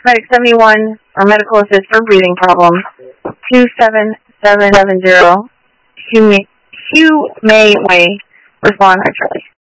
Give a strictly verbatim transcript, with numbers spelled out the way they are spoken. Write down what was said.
Medic seventy-one, or medical assist for breathing problems. two seven seven seven zero, Hugh May Way. Respond, Charlie.